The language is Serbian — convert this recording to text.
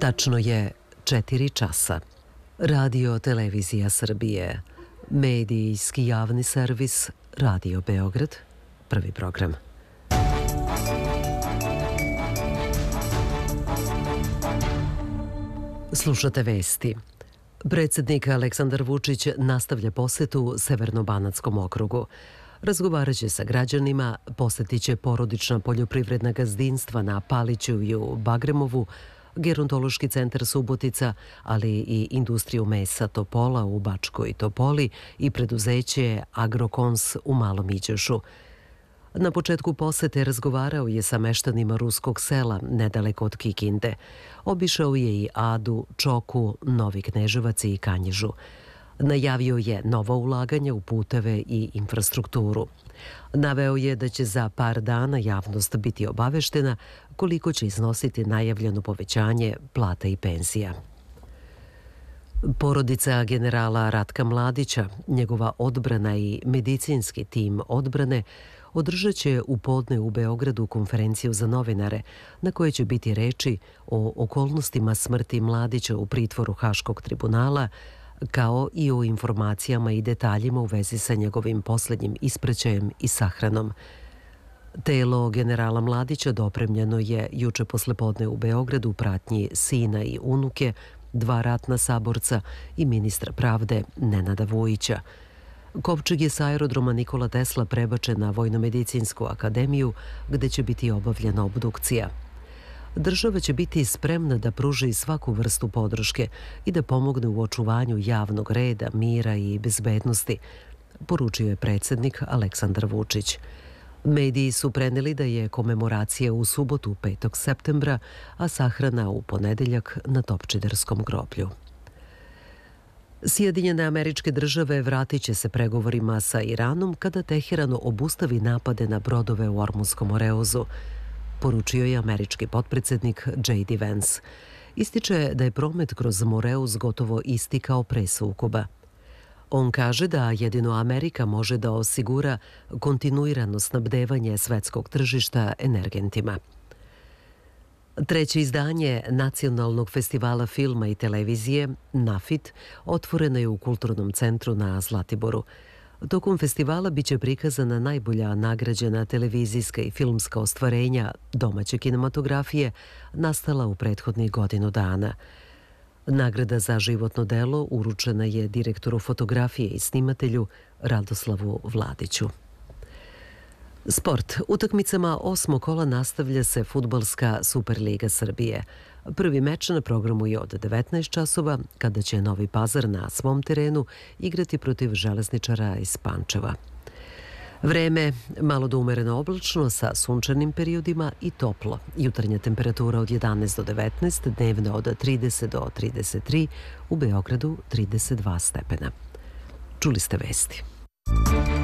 Tačno je 4 časa. Radio Televizija Srbije, medijski javni servis, Radio Beograd, prvi program. Slušate vesti. Predsjednik Aleksandar Vučić nastavlja posetu Severnobanatskom okrugu. Razgovarat će sa građanima, posetit će porodična poljoprivredna gazdinstva na Paliću i u Bagremovu, gerontološki centar Subotica, ali i industriju mesa Topola u Bačkoj Topoli i preduzeće Agrokons u Malom Iđošu. Na početku posete razgovarao je sa meštanima ruskog sela nedaleko od Kikinde. Obišao je i Adu, Čoku, Novi Kneževac i Kanjižu. Najavio je nova ulaganja u puteve i infrastrukturu. Naveo je da će za par dana javnost biti obaveštena koliko će iznositi najavljeno povećanje plata i penzija. Porodica generala Ratka Mladića, njegova odbrana i medicinski tim odbrane održat će u podne u Beogradu konferenciju za novinare na kojoj će biti reči o okolnostima smrti Mladića u pritvoru Haškog tribunala, kao i o informacijama i detaljima u vezi sa njegovim posljednjim ispraćajem i sahranom. Telo generala Mladića dopremljeno je juče poslepodne u Beogradu u pratnji sina i unuke, 2 ratna saborca i ministra pravde Nenada Vujića. Kovčeg je sa aerodroma Nikola Tesla prebačen na Vojnomedicinsku akademiju, gde će biti obavljena obdukcija. Država će biti spremna da pruži svaku vrstu podrške i da pomogne u očuvanju javnog reda, mira i bezbednosti, poručio je predsjednik Aleksandar Vučić. Mediji su preneli da je komemoracija u subotu 5. septembra, a sahrana u ponedeljak na Topčiderskom groblju. Sjedinjene Američke Države vratit će se pregovorima sa Iranom kada Teheran obustavi napade na brodove u Ormunskom oreozu, poručio je američki potpredsjednik J.D. Vance. Ističe da je promet kroz Moreuz gotovo isti kao pre sukoba. On kaže da jedino Amerika može da osigura kontinuirano snabdevanje svetskog tržišta energentima. Treće izdanje Nacionalnog festivala filma i televizije, NAFIT, otvoreno je u Kulturnom centru na Zlatiboru. Tokom festivala biće prikazana najbolja nagrađena televizijska i filmska ostvarenja domaće kinematografije nastala u prethodnih godinu dana. Nagrada za životno delo uručena je direktoru fotografije i snimatelju Radoslavu Vladiću. Sport. Utakmicama 8. kola nastavlja se Fudbalska Superliga Srbije. Prvi meč na programu je od 19 časova, kada će Novi Pazar na svom terenu igrati protiv Železničara iz Pančeva. Vreme malo do umereno oblačno sa sunčanim periodima i toplo. Jutarnja temperatura od 11 do 19, dnevna od 30 do 33, u Beogradu 32 stepena. Čuli ste vesti.